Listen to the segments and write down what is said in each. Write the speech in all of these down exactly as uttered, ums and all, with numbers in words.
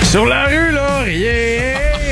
Sur la rue, là, rien.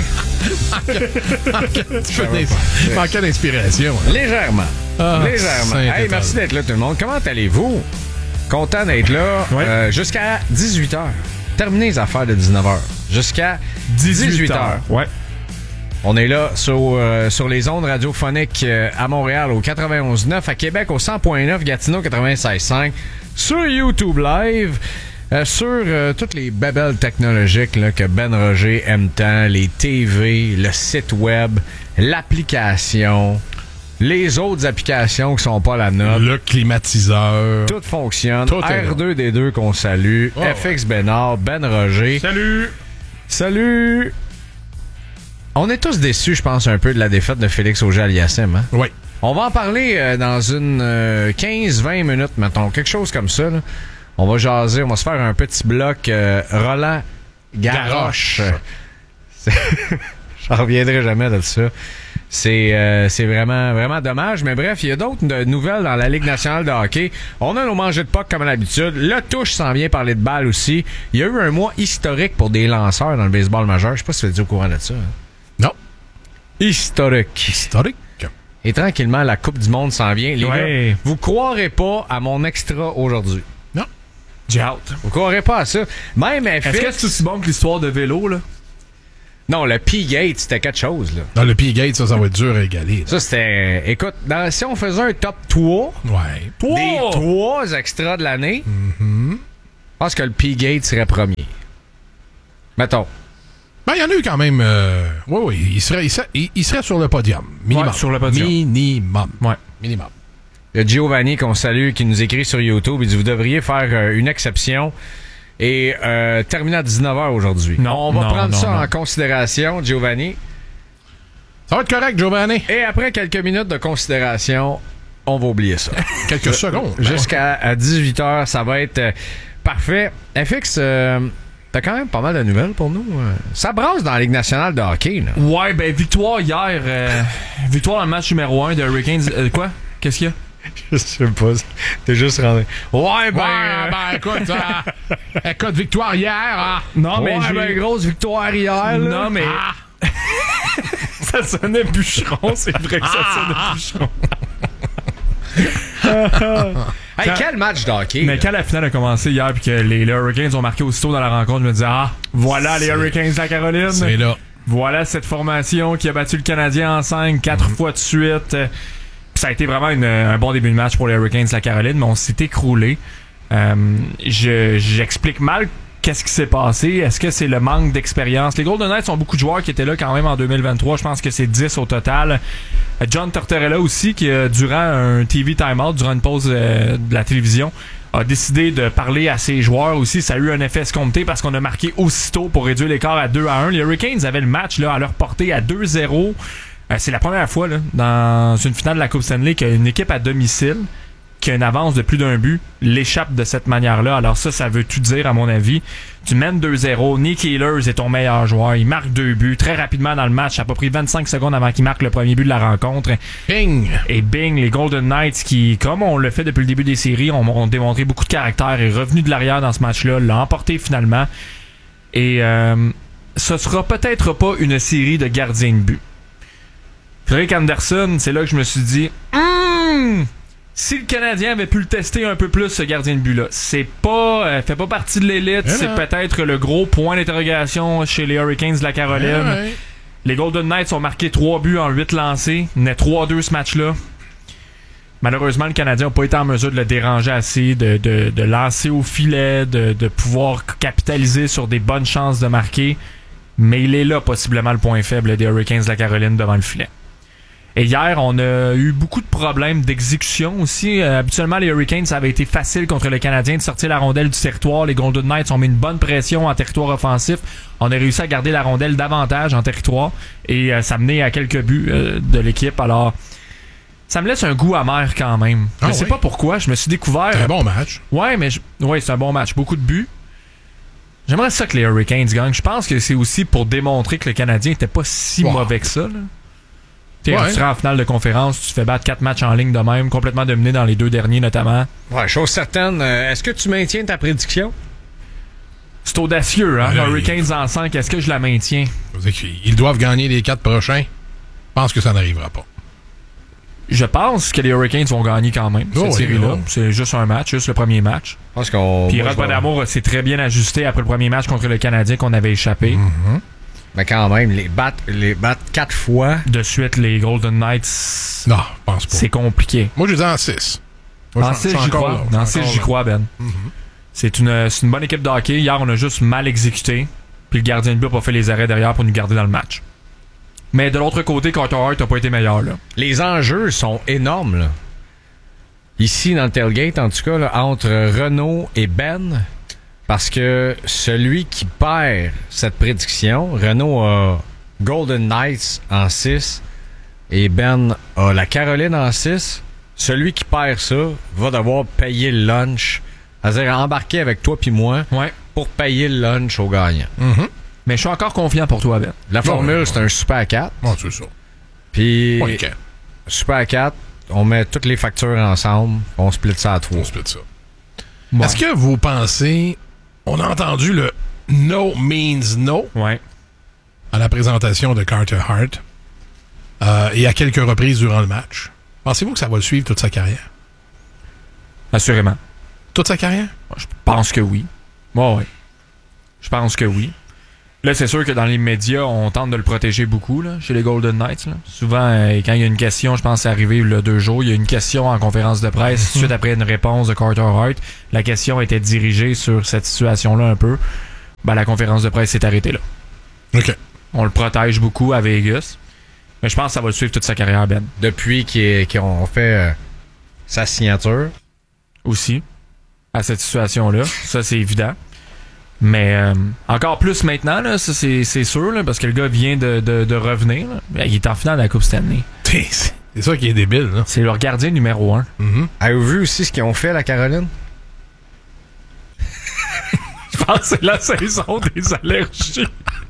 Manquait d'inspiration. Légèrement. Ah, Légèrement. Hey, merci d'être là, tout le monde. Comment allez-vous? Content d'être là ouais. euh, jusqu'à dix-huit heures. Terminez les affaires de dix-neuf heures. Jusqu'à dix-huit heures. Ouais. On est là sur, euh, sur les ondes radiophoniques euh, à Montréal au quatre-vingt-onze neuf, à Québec au cent point neuf, Gatineau quatre-vingt-seize cinq, sur YouTube Live, euh, sur euh, toutes les babelles technologiques là, que Ben Roger aime tant, les T V, le site web, l'application, les autres applications qui sont pas la nôtre. Le climatiseur. Tout fonctionne. Tout R deux D deux qu'on salue. Oh, F X Bénard, Ben Roger. Salut! Salut! On est tous déçus, je pense, un peu de la défaite de Félix Auger-Aliassime. Hein? Oui. On va en parler euh, dans une euh, quinze vingt minutes, mettons. Quelque chose comme ça. Là. On va jaser, on va se faire un petit bloc euh, Roland Garrosh. J'en reviendrai jamais de ça. C'est euh, c'est vraiment vraiment dommage. Mais bref, il y a d'autres de nouvelles dans la Ligue nationale de hockey. On a nos mangées de puck comme d'habitude. Le touche s'en vient parler de balle aussi. Il y a eu un mois historique pour des lanceurs dans le baseball majeur. Je sais pas si vous êtes au courant de ça. Hein? Non. Historique. Historique. Et tranquillement, la Coupe du Monde s'en vient. Les ouais. gars, vous croirez pas à mon extra aujourd'hui. Non. J'ai hâte. Vous croirez pas à ça. Même F X... Est-ce que c'est aussi bon que l'histoire de vélo, là? Non, le P-Gate, c'était quelque chose, là. Dans le P-Gate, ça, ça va être dur à égaler. Là. Ça, c'était... Écoute, dans... si on faisait un top trois... Ouais. Trois! Des trois extras de l'année, Mm-hmm. je pense que le P-Gate serait premier. Mettons. Ben, il y en a eu quand même... Euh... Oui, oui, il serait, il, serait, il serait sur le podium. Minimum. Ouais, sur le podium. Minimum. Ouais. Minimum. Il y a Giovanni qu'on salue, qui nous écrit sur YouTube. Il dit, vous devriez faire euh, une exception et euh, terminer à dix-neuf heures aujourd'hui. Non, On va non, prendre non, ça non. en considération, Giovanni. Ça va être correct, Giovanni. Et après quelques minutes de considération, on va oublier ça. Quelques secondes. Jusqu'à à dix-huit heures, ça va être euh, parfait. F X, euh, t'as quand même pas mal de nouvelles pour nous. euh. Ça brasse dans la Ligue nationale de hockey. Là. Ouais, ben victoire hier. Euh, victoire dans le match numéro un de Hurricanes. Euh, quoi? Qu'est-ce qu'il y a? Je sais pas. T'es juste rendu. Ouais, ben... Ouais, euh, ben écoute, euh, écoute, victoire hier. Hein? Non, ouais, mais j'ai... ben grosse victoire hier. Là. Non, mais... Ah. ça sonnait bûcheron, c'est vrai que ça Ah. sonnait bûcheron. Hey, Quand- quel match de hockey. Mais là. quand la finale a commencé hier puis que les, les Hurricanes ont marqué aussitôt dans la rencontre, je me disais, ah, voilà les C'est- Hurricanes de la Caroline. C'est là. Voilà cette formation qui a battu le Canadien en cinq, quatre Mm-hmm. fois de suite. Euh, puis ça a été vraiment une- un bon début de match pour les Hurricanes de la Caroline, mais on s'est écroulé. Euh, je, j'explique mal qu'est-ce qui s'est passé. Est-ce que c'est le manque d'expérience? Les Golden Knights ont beaucoup de joueurs qui étaient là quand même en deux mille vingt-trois. Je pense que c'est dix au total. Euh, John Tortorella aussi, qui euh, durant un T V timeout, durant une pause euh, de la télévision, a décidé de parler à ses joueurs aussi. Ça a eu un effet escompté parce qu'on a marqué aussitôt pour réduire l'écart à deux à un. Les Hurricanes avaient le match là, à leur portée à deux zéro. Euh, c'est la première fois là, dans une finale de la Coupe Stanley qu'une équipe à domicile qui a une avance de plus d'un but l'échappe de cette manière-là. Alors ça, ça veut tout dire à mon avis. Tu mènes deux zéro, Nick Ehlers est ton meilleur joueur. Il marque deux buts très rapidement dans le match. Ça a pas pris vingt-cinq secondes avant qu'il marque le premier but de la rencontre. Ping! Et bing, les Golden Knights qui, comme on le fait depuis le début des séries, ont, ont démontré beaucoup de caractère et revenu de l'arrière dans ce match-là, l'ont emporté finalement. Et euh, ce sera peut-être pas une série de gardiens de but. Frédéric Anderson, c'est là que je me suis dit, hum, si le Canadien avait pu le tester un peu plus, ce gardien de but-là, c'est pas, euh, fait pas partie de l'élite, Mais c'est non. peut-être le gros point d'interrogation chez les Hurricanes de la Caroline. Ouais, ouais. Les Golden Knights ont marqué trois buts en huit lancés. Il y en a trois deux ce match-là. Malheureusement, le Canadien n'a pas été en mesure de le déranger assez, de, de, de lancer au filet, de, de pouvoir capitaliser sur des bonnes chances de marquer. Mais il est là, possiblement, le point faible des Hurricanes de la Caroline devant le filet. Et hier, on a eu beaucoup de problèmes d'exécution aussi. Euh, habituellement, les Hurricanes, ça avait été facile contre le Canadien de sortir la rondelle du territoire. Les Golden Knights ont mis une bonne pression en territoire offensif. On a réussi à garder la rondelle davantage en territoire et euh, ça menait à quelques buts euh, de l'équipe. Alors, ça me laisse un goût amer quand même. Je Ah sais oui? pas pourquoi. Je me suis découvert... Un bon match. Ouais, mais je... ouais, c'est un bon match. Beaucoup de buts. J'aimerais ça que les Hurricanes gagnent. Je pense que c'est aussi pour démontrer que le Canadien était pas si Wow. mauvais que ça, là. T'sais, Ouais. tu seras en finale de conférence, tu te fais battre quatre matchs en ligne de même, complètement dominé dans les deux derniers notamment. Ouais, chose certaine. euh, Est-ce que tu maintiens ta prédiction? C'est audacieux, hein? Là, Hurricanes il... en cinq, est-ce que je la maintiens? Ils doivent gagner les quatre prochains. Je pense que ça n'arrivera pas. Je pense que les Hurricanes vont gagner quand même, cette oh, série-là. Oui, oh. C'est juste un match, juste le premier match. Je pense qu'on... Puis moi, Rod je vais- Brind'Amour s'est très bien ajusté après le premier match contre le Canadien qu'on avait échappé. Mm-hmm. Mais quand même, les battre, les battre quatre fois... De suite, les Golden Knights, Non, je pense pas. c'est compliqué. Moi, je dis en six. Moi, En je suis- six, je suis j'y encore crois. là. Je En suis six, encore j'y là. crois, Ben. Mhm. C'est une, c'est une bonne équipe de hockey. Hier, on a juste mal exécuté. Puis le gardien de but a pas fait les arrêts derrière pour nous garder dans le match. Mais de l'autre côté, Carter Hart n'a pas été meilleur, là. Les enjeux sont énormes, là. Ici, dans le tailgate, en tout cas, là, entre Renaud et Ben, parce que celui qui perd cette prédiction, Renaud a Golden Knights en six et Ben a la Caroline en six. Celui qui perd ça va devoir payer le lunch, c'est-à-dire embarquer avec toi puis moi Ouais. pour payer le lunch au gagnant. Mhm. Mais je suis encore confiant pour toi, Ben. La formule, ouais, c'est un super quatre. Bon, c'est ça. Puis, OK. super quatre, on met toutes les factures ensemble, on split ça à trois. On split ça. Ouais. Est-ce que vous pensez... On a entendu le « no means no » Ouais. à la présentation de Carter Hart euh, et à quelques reprises durant le match. Pensez-vous que ça va le suivre toute sa carrière? Assurément. Toute sa carrière? Je pense que oui. Ouais, ouais. Je pense que oui. Là, c'est sûr que dans les médias, on tente de le protéger beaucoup, là, chez les Golden Knights. Là. Souvent, euh, quand il y a une question, je pense que c'est arrivé il y a deux jours, il y a une question en conférence de presse, suite après une réponse de Carter Hart. La question était dirigée sur cette situation-là un peu. Ben, la conférence de presse s'est arrêtée là. OK. On le protège beaucoup à Vegas. Mais je pense que ça va le suivre toute sa carrière, Ben. Depuis qu'ils qu'ils ont fait euh, sa signature. Aussi, à cette situation-là. Ça, c'est évident. Mais euh, encore plus maintenant, là, ça c'est, c'est sûr, là, parce que le gars vient de, de, de revenir. Là. Il est en finale de la Coupe Stanley. C'est c'est ça qui est débile, là. C'est leur gardien numéro un. Mhm. Avez-vous vu aussi ce qu'ils ont fait, la Caroline? Je pense que c'est la saison des allergies.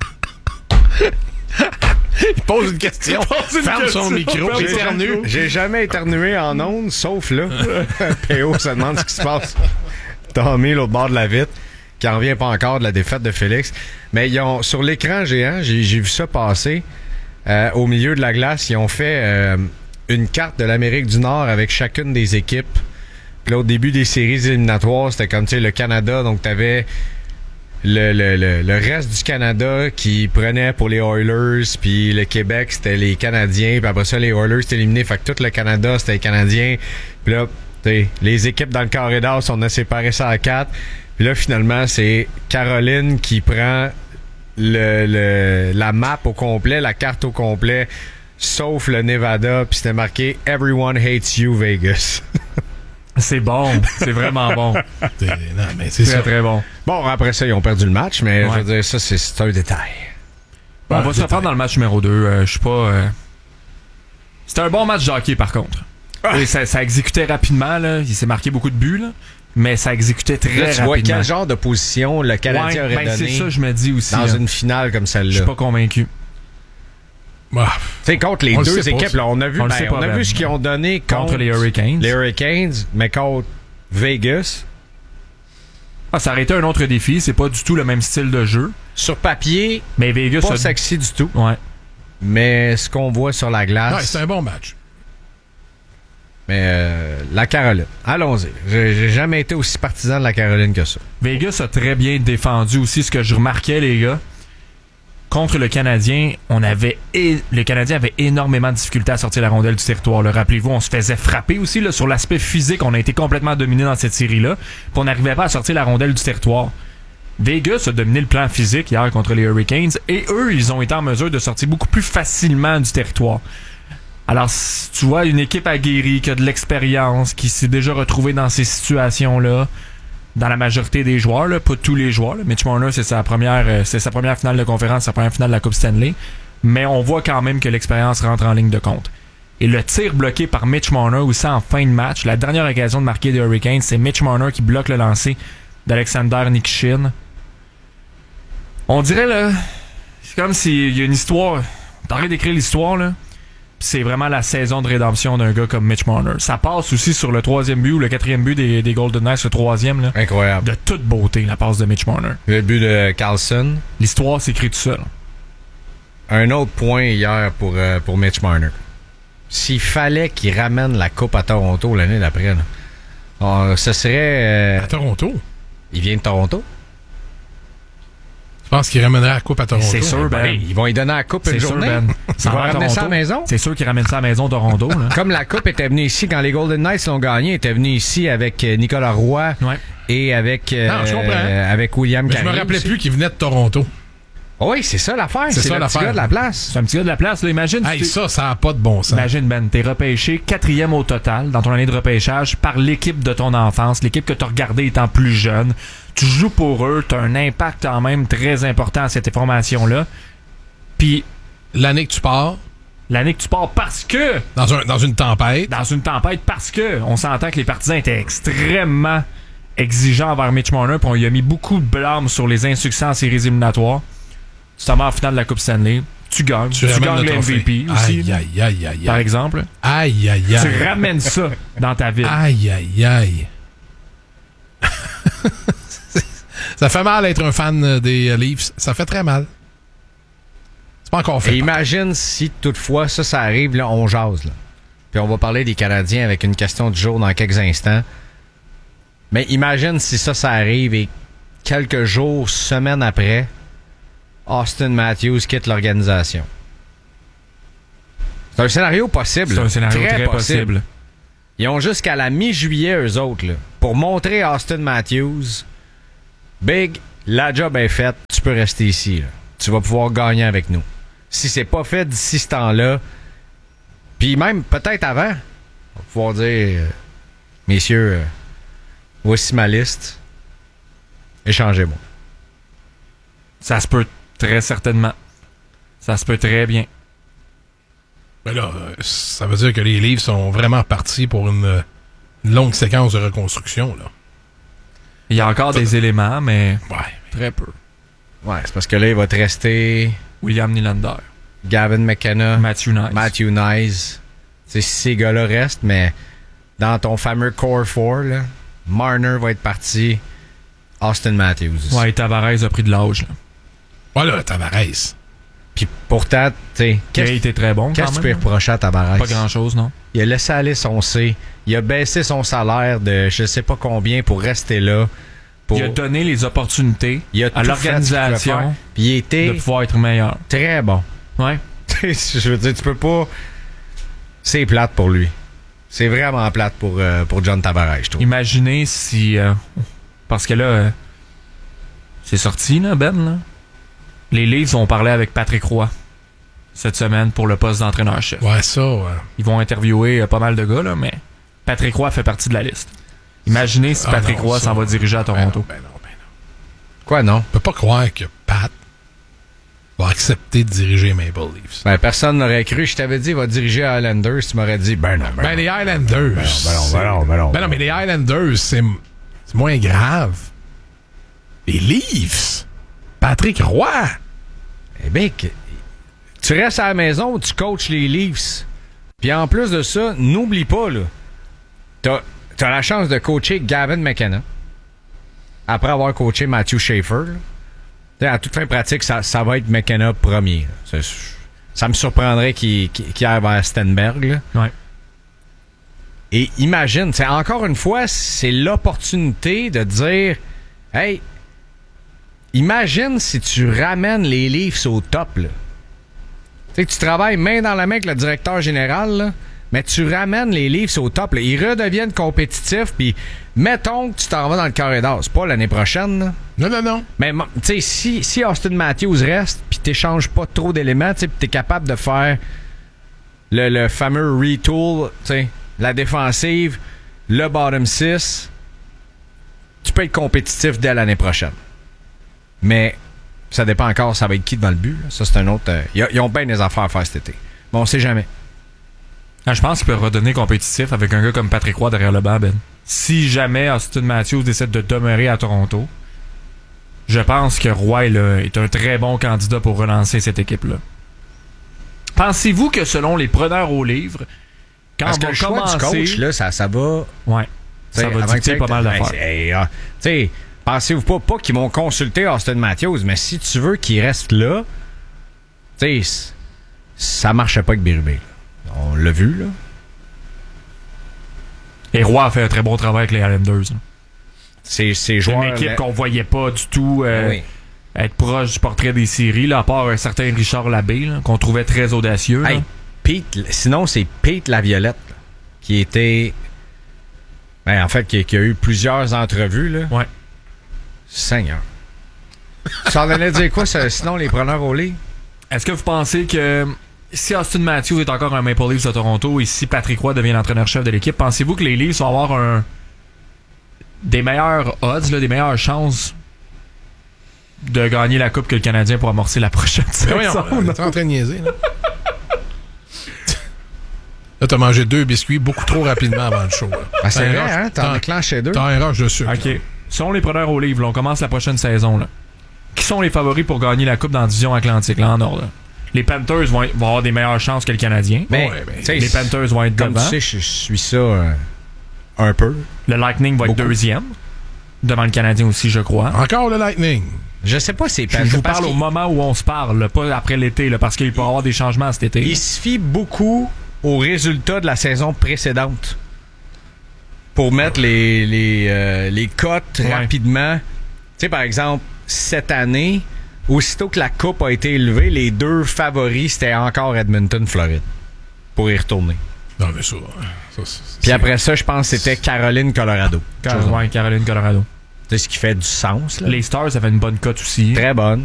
Il pose une question. pose une Ferme question. son micro. Ferme J'ai son éternu. micro. J'ai jamais éternué en ondes, sauf là. P O se demande ce qui se passe. Tommy, l'autre bord de la vitre, qui en revient pas encore de la défaite de Félix. Mais ils ont, sur l'écran géant, j'ai, j'ai vu ça passer, euh, au milieu de la glace, ils ont fait euh, une carte de l'Amérique du Nord avec chacune des équipes. Puis là, au début des séries éliminatoires, c'était comme, tu sais, le Canada, donc t'avais le, le, le, le reste du Canada qui prenait pour les Oilers, puis le Québec, c'était les Canadiens, puis après ça, les Oilers, c'était éliminé. Fait que tout le Canada, c'était les Canadiens. Puis là, t'sais, les équipes dans le carré d'as, on a séparé ça à quatre. Puis là, finalement, c'est Caroline qui prend le, le, la map au complet, la carte au complet, sauf le Nevada, puis c'était marqué « Everyone hates you, Vegas ». C'est bon. C'est vraiment bon. C'est- Non, mais c'est Très, ça. très bon. Bon, après ça, ils ont perdu le match, mais Ouais. je veux dire, ça, c'est, c'est un détail. On Ouais, va se détail. reprendre dans le match numéro deux. Euh, je suis pas... euh, C'était un bon match de hockey, par contre. Ah. Et ça, ça exécutait rapidement. Là. Il s'est marqué beaucoup de buts, là. Mais ça exécutait très Là, tu rapidement. vois quel genre de position le Canadien Ouais, aurait ben, c'est donné ça, je me dis aussi. dans là. une finale comme Je celle-là. suis pas convaincu. Ah, Tu sais, contre les On le deux sait pas, équipes, ça. là, on a vu, On le ben, sait on pas, a Ben. vu ce qu'ils ont donné contre, Contre les Hurricanes. les Hurricanes, mais contre Vegas. Ah, ça aurait été un autre défi. C'est pas du tout le même style de jeu. Sur papier, Mais Vegas pas a... sexy du tout, Ouais. mais ce qu'on voit sur la glace, ouais, c'est un bon match. mais euh, la Caroline. Allons-y. J'ai, j'ai jamais été aussi partisan de la Caroline que ça. Vegas a très bien défendu aussi ce que je remarquais, les gars. Contre le Canadien, on avait é- le Canadien avait énormément de difficultés à sortir la rondelle du territoire. Là. Rappelez-vous, on se faisait frapper aussi là, sur l'aspect physique. On a été complètement dominé dans cette série-là. Puis on n'arrivait pas à sortir la rondelle du territoire. Vegas a dominé le plan physique hier contre les Hurricanes et eux, ils ont été en mesure de sortir beaucoup plus facilement du territoire. Alors, si tu vois une équipe aguerrie qui a de l'expérience, qui s'est déjà retrouvée dans ces situations-là, dans la majorité des joueurs, là, pas tous les joueurs. Là. Mitch Marner, c'est sa première, euh, c'est sa première finale de conférence, sa première finale de la Coupe Stanley. Mais on voit quand même que l'expérience rentre en ligne de compte. Et le tir bloqué par Mitch Marner aussi en fin de match, la dernière occasion de marquer des Hurricanes, c'est Mitch Marner qui bloque le lancer d'Alexander Nikishin. On dirait là, c'est comme s'il y a une histoire. T'arrêtes d'écrire l'histoire là. c'est vraiment la saison de rédemption d'un gars comme Mitch Marner. Ça passe aussi sur le troisième but ou le quatrième but des, des Golden Knights, le troisième. Là, incroyable. de toute beauté, la passe de Mitch Marner. Le but de Carlson. L'histoire s'écrit tout seul. Un autre point hier pour, euh, pour Mitch Marner. S'il fallait qu'il ramène la Coupe à Toronto l'année d'après, là, on, ce serait... Euh, à Toronto? Il vient de Toronto? Je pense qu'il ramènerait la Coupe à Toronto. C'est sûr, Ben. Ben, ils vont lui donner la Coupe C'est une sûr, journée. Ben. Ils vont ramener ça à la maison. C'est sûr qu'il ramène ça à la maison de Toronto. Là. Comme la Coupe était venue ici, quand les Golden Knights l'ont gagné, était venue ici avec Nicolas Roy Ouais. et avec, euh, Non, je comprends. euh, avec William Mais je Carrier me rappelais aussi. plus qu'il venait de Toronto. Oh oui, c'est ça l'affaire. C'est C'est, ça le petit l'affaire. gars de la place. C'est un petit gars de la place. Là. Imagine, Hey, tu- ça, ça n'a pas de bon sens. Imagine, Ben, t'es repêché quatrième au total dans ton année de repêchage par l'équipe de ton enfance, l'équipe que t'as regardée étant plus jeune. Tu joues pour eux, t'as un impact quand même très important à cette formation-là. Puis L'année que tu pars, l'année que tu pars parce que, dans, un, dans une tempête, dans une tempête, parce que on s'entend que les partisans étaient extrêmement exigeants envers Mitch Marner, puis on lui a mis beaucoup de blâme sur les insuccès en séries éliminatoires. Tu t'en vas en finale de la Coupe Stanley, tu gagnes, tu, tu ramènes gagnes le le M trophée. V P aussi, Aïe, là, aïe, aïe, aïe, par aïe. exemple. Aïe, aïe, aïe. Tu ramènes ça dans ta ville. Aïe, aïe, aïe. Ça fait mal être un fan des Leafs. Ça fait très mal. C'est pas encore fait. Et imagine si toutefois ça, ça arrive, là, on jase. Là. Puis on va parler des Canadiens avec une question du jour dans quelques instants. Mais imagine si ça, ça arrive et quelques jours, semaines après, Austin Matthews quitte l'organisation. C'est un scénario possible. C'est un scénario très, possible. possible. Ils ont jusqu'à la mi-juillet, eux autres, là, pour montrer à Austin Matthews, Big, la job est faite, tu peux rester ici. Là. Tu vas pouvoir gagner avec nous. Si c'est pas fait d'ici ce temps-là, puis même peut-être avant, on va pouvoir dire, euh, messieurs, euh, voici ma liste, échangez-moi. Ça se peut très certainement. Ça se peut très bien. Mais là, euh, ça veut dire que les Leafs sont vraiment partis pour une, une longue séquence de reconstruction, là. Il y a encore des éléments, mais Ouais. très peu. Ouais, c'est parce que là, il va te rester William Nylander, Gavin McKenna, Matthew Nice. Matthew Nyes. Tu sais, si ces gars-là restent, mais dans ton fameux core four, là, Marner va être parti, Austin Matthews. Ouais, Tavares a pris de l'âge. là. Voilà, Tavares. Puis pourtant, tu sais, Qui a qu'est-ce été très bon qu'est-ce quand que tu peux même. reprocher à Tavares? Pas grand-chose, non? Il a laissé aller son C. Il a baissé son salaire de je sais pas combien pour rester là. Pour... Il a donné les opportunités Il a à tout fait ce qu'il pouvait faire. l'organisation Puis il de était pouvoir être meilleur. très bon. Ouais. Je veux dire, tu peux pas... C'est plate pour lui. C'est vraiment plate pour, euh, pour John Tavares, je trouve. Imaginez si... euh, parce que là, euh, c'est sorti, là, Ben, là. Les Leafs vont parler avec Patrick Roy cette semaine pour le poste d'entraîneur-chef. Ouais, ça, ouais. Ils vont interviewer euh, pas mal de gars, là, mais Patrick Roy fait partie de la liste. Imaginez si Ah Patrick non, Roy ça, s'en va diriger à Toronto. Ben non, ben non, ben non. Quoi, non? On peut pas croire que Pat va accepter de diriger Maple Leafs. Ben, personne n'aurait cru. Je t'avais dit, il va diriger à Islanders. Tu m'aurais dit, ben non, ben, Ben, non. les Highlanders. Ben non, ben non, ben non. Ben non, mais les Highlanders, c'est c'est moins grave. Les Leafs. Patrick Roy. Eh bien, que- tu restes à la maison, tu coaches les Leafs. Puis en plus de ça, n'oublie pas, là, t'as, t'as la chance de coacher Gavin McKenna après avoir coaché Matthew Schaefer. là. T'sais, à toute fin pratique, ça, ça va être McKenna premier. là. Ça, ça me surprendrait qu'il, qu'il, qu'il aille vers Stenberg. là. Ouais. Et imagine, c'est encore une fois, c'est l'opportunité de dire, hey, imagine si tu ramènes les Leafs au top, là. Tu sais, tu travailles main dans la main avec le directeur général, là, mais tu ramènes les Leafs au top, là. Ils redeviennent compétitifs, puis mettons que tu t'en vas dans le carré d'or. C'est pas l'année prochaine, là. Non, non, non. Mais tu sais, si, si Austin Matthews reste, puis t'échanges pas trop d'éléments, tu sais, puis t'es capable de faire le, le fameux retool, tu sais, la défensive, le bottom six, tu peux être compétitif dès l'année prochaine. Mais ça dépend encore, ça va être qui devant le but. Là. Ça, c'est un autre... euh, ils, ils ont bien des affaires à faire cet été. Mais on sait jamais. Ah, je pense qu'il peut redonner compétitif avec un gars comme Patrick Roy derrière le banc, Ben. Si jamais Austin Matthews décide de demeurer à Toronto, je pense que Roy là, est un très bon candidat pour relancer cette équipe-là. Pensez-vous que selon les preneurs au livre, quand Parce on que va le choix commencer... du coach, là, ça, ça va... Ouais, ça va dicter pas mal d'affaires. Hey, ah, tu sais, pensez-vous pas, pas qu'ils m'ont consulté Austin Matthews, mais si tu veux qu'il reste là, tu sais, ça marchait pas avec Berube. On l'a vu, là. Et Roy a fait un très bon travail avec les Islanders. C'est, c'est C'est joueurs... une équipe qu'on voyait pas du tout euh, oui. être proche du portrait des séries, là, à part un certain Richard Labbé, là, qu'on trouvait très audacieux. Hey, là. Pete, sinon, c'est Pete Laviolette, là, qui était... Ben, en fait, qui, qui a eu plusieurs entrevues, là. Ouais. Seigneur. Ça en allait dire quoi, ça, sinon, les preneurs au lit? Est-ce que vous pensez que si Austin Matthews est encore un Maple Leafs de Toronto et si Patrick Roy devient l'entraîneur-chef de l'équipe, pensez-vous que les Leafs vont avoir un des meilleurs odds, là, des meilleures chances de gagner la Coupe que le Canadien pour amorcer la prochaine saison? T'es en train de niaiser, là? Là, t'as mangé deux biscuits beaucoup trop rapidement avant le show. Là. Ben, c'est T'as un vrai, rush- hein? T'en t'as- déclenché deux. T'as un rush de sucre. OK. Sont les preneurs au livre, là, on commence la prochaine saison. Là. Qui sont les favoris pour gagner la Coupe dans la division Atlantique, là, en ordre? Là? Les Panthers vont, vont avoir des meilleures chances que le Canadien. Mais, Ouais, ben, tu sais, Les Panthers vont être comme devant. tu sais, je, je suis ça euh, un peu. Le Lightning va être Beaucoup. deuxième. Devant le Canadien aussi, je crois. Encore le Lightning. Je sais pas si c'est Je, je vous parce parle au qu'il- moment où on se parle, là, pas après l'été, là, parce qu'il peut y avoir des changements cet été. Il se fie beaucoup aux résultats de la saison précédente pour mettre les, les, euh, les cotes Ouais. rapidement. Tu sais, par exemple, cette année, aussitôt que la coupe a été élevée, les deux favoris, c'était encore Edmonton, Floride, pour y retourner. Non, mais ça... ça c'est- Puis après ça, je pense que c'était Caroline, Colorado. Car- ouais, Caroline, Colorado. C'est ce qui fait du sens. Là. Les Stars, ça fait une bonne cote aussi. Très bonne.